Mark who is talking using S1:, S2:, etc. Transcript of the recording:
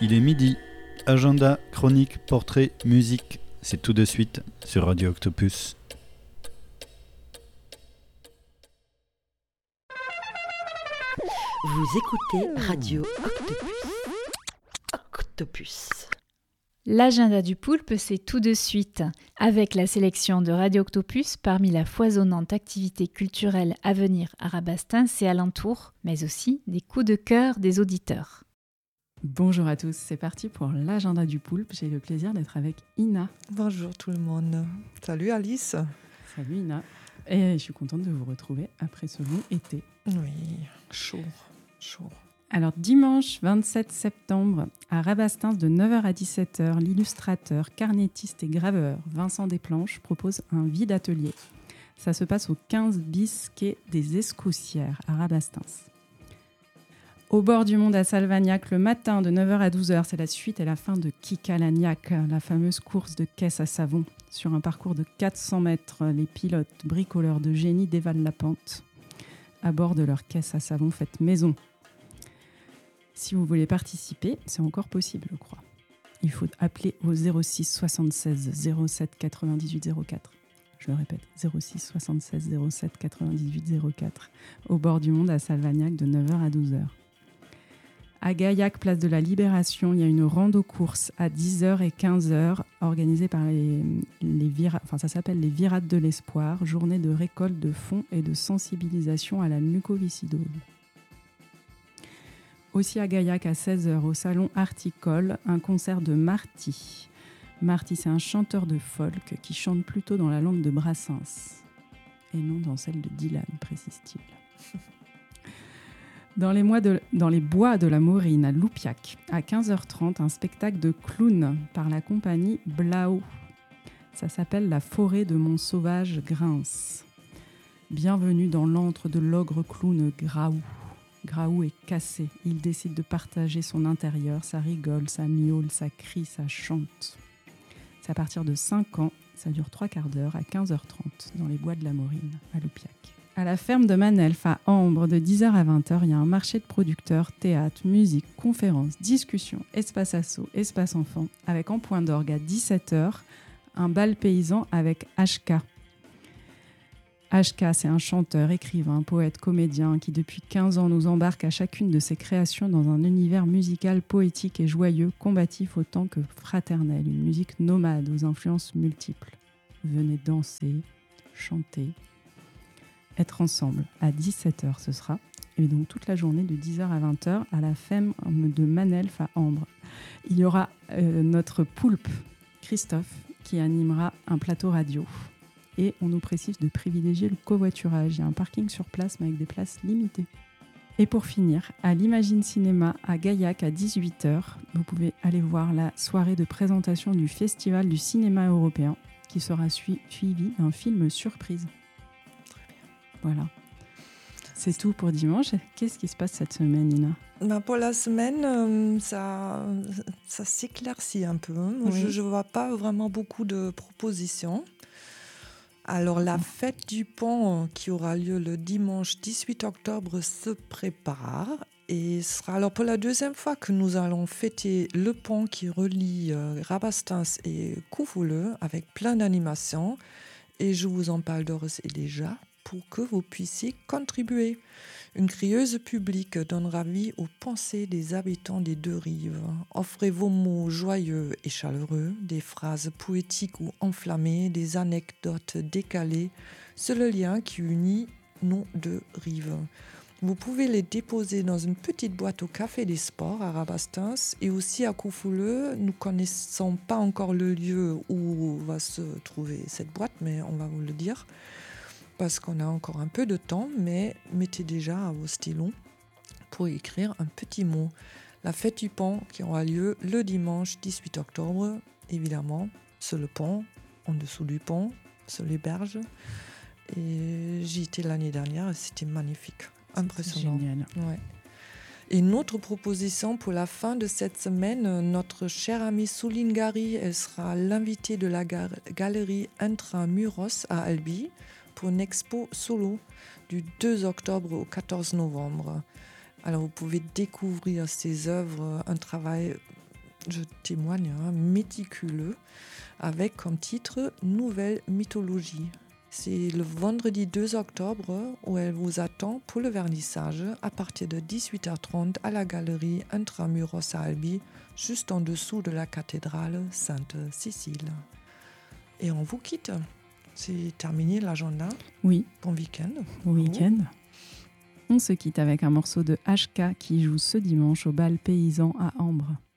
S1: Il est midi. Agenda, chronique, portrait, musique. C'est tout de suite sur Radio Octopus.
S2: Vous écoutez Radio Octopus. Octopus.
S3: L'agenda du poulpe, c'est tout de suite, avec la sélection de Radio Octopus parmi la foisonnante activité culturelle à venir à Rabastens et alentours, mais aussi des coups de cœur des auditeurs.
S4: Bonjour à tous, c'est parti pour l'agenda du poulpe. J'ai le plaisir d'être avec Ina.
S5: Bonjour tout le monde. Salut Alice.
S4: Salut Ina. Et je suis contente de vous retrouver après ce long été.
S5: Oui, chaud.
S4: Alors, dimanche 27 septembre, à Rabastens de 9h à 17h, l'illustrateur, carnettiste et graveur Vincent Desplanches propose un vide atelier. Ça se passe au 15 bis quai des Escoussières à Rabastens. Au bord du monde à Salvagnac, le matin de 9h à 12h, c'est la suite et la fin de Kikalagnac, la fameuse course de caisse à savon. Sur un parcours de 400 mètres, les pilotes bricoleurs de génie dévalent la pente. À bord de leur caisse à savon faite maison. Si vous voulez participer, c'est encore possible, je crois. Il faut appeler au 06 76 07 98 04. Je le répète, 06 76 07 98 04. Au bord du monde à Salvagnac de 9h à 12h. À Gaillac, place de la Libération, il y a une rando-course à 10h et 15h organisée par ça s'appelle les Virades de l'Espoir, journée de récolte de fonds et de sensibilisation à la mucoviscidose. Aussi à Gaillac, à 16h, au salon Articole, un concert de Marty. Marty, c'est un chanteur de folk qui chante plutôt dans la langue de Brassens et non dans celle de Dylan, précise-t-il. Dans les bois de la Maurine, à Loupiac, à 15h30, un spectacle de clown par la compagnie Blao. Ça s'appelle La forêt de mon sauvage grince. Bienvenue dans l'antre de l'ogre clown Graou. Graou est cassé. Il décide de partager son intérieur. Ça rigole, ça miaule, ça crie, ça chante. C'est à partir de 5 ans. Ça dure 3/4 d'heure à 15h30 dans les bois de la Maurine, à Loupiac. À la ferme de Manelf, à Ambre, de 10h à 20h, il y a un marché de producteurs, théâtre, musique, conférences, discussions, espace asso, espace enfant, avec en point d'orgue à 17h, un bal paysan avec HK. HK, c'est un chanteur, écrivain, poète, comédien qui depuis 15 ans nous embarque à chacune de ses créations dans un univers musical poétique et joyeux, combatif autant que fraternel, une musique nomade aux influences multiples. Venez danser, chanter, être ensemble. À 17h ce sera, et donc toute la journée de 10h à 20h à la ferme de Manelf à Ambre. Il y aura notre poulpe, Christophe, qui animera un plateau radio. Et on nous précise de privilégier le covoiturage. Il y a un parking sur place, mais avec des places limitées. Et pour finir, à l'Imagine Cinéma à Gaillac à 18h, vous pouvez aller voir la soirée de présentation du Festival du cinéma européen, qui sera suivi d'un film surprise.
S5: Très bien.
S4: Voilà. C'est tout pour dimanche. Qu'est-ce qui se passe cette semaine, Nina ?
S5: Pour la semaine, ça s'éclaircit un peu.
S4: Oui.
S5: Je ne vois pas vraiment beaucoup de propositions. Alors, la fête du pont qui aura lieu le dimanche 18 octobre se prépare. Et ce sera alors pour la deuxième fois que nous allons fêter le pont qui relie Rabastens et Couvouleux avec plein d'animations. Et je vous en parle d'ores et déjà pour que vous puissiez contribuer. Une crieuse publique donnera vie aux pensées des habitants des deux rives. Offrez vos mots joyeux et chaleureux, des phrases poétiques ou enflammées, des anecdotes décalées. C'est le lien qui unit nos deux rives. Vous pouvez les déposer dans une petite boîte au Café des Sports à Rabastens et aussi à Couvouleux. Nous ne connaissons pas encore le lieu où va se trouver cette boîte, mais on va vous le dire. Parce qu'on a encore un peu de temps, mais mettez déjà à vos stylos pour écrire un petit mot. La fête du pont qui aura lieu le dimanche 18 octobre, évidemment, sur le pont, en dessous du pont, sur les berges. Et j'y étais l'année dernière et c'était magnifique, impressionnant.
S4: C'est génial.
S5: Ouais. Et une autre proposition pour la fin de cette semaine, notre chère amie Souline Gary, elle sera l'invitée de la galerie Intramuros à Albi pour une expo solo du 2 octobre au 14 novembre. Alors vous pouvez découvrir ses œuvres, un travail je témoigne, méticuleux, avec comme titre « Nouvelle mythologie ». C'est le vendredi 2 octobre où elle vous attend pour le vernissage à partir de 18h30 à la galerie Intramuros à Albi, juste en dessous de la cathédrale Sainte-Cécile. Et on vous quitte. C'est terminé l'agenda.
S4: Oui.
S5: Bon week-end.
S4: Bon week-end. On se quitte avec un morceau de HK qui joue ce dimanche au bal paysan à Ambre.